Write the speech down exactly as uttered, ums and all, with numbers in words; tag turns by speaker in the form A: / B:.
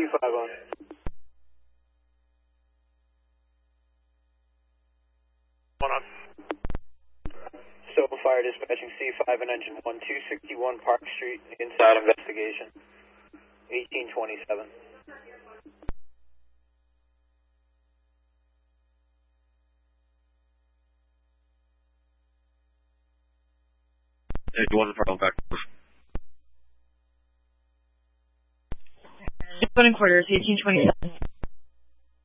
A: five on.
B: One on.
A: Stopa Fire dispatching C five and engine one, two sixty-one Park Street, inside investigation, eighteen twenty-seven.
C: It wasn't problem back.
D: One and quarters, eighteen twenty-seven.